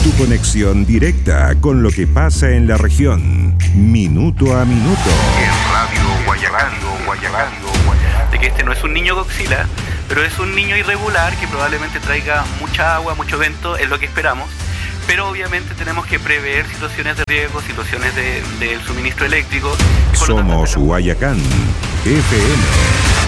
Tu conexión directa con lo que pasa en la región. Minuto a minuto. En Radio Guayacán. De que este no es un niño Godzilla, pero es un niño irregular que probablemente traiga mucha agua, mucho viento, es lo que esperamos. Pero obviamente tenemos que prever situaciones de riesgo, situaciones del suministro eléctrico. Somos Guayacán FM.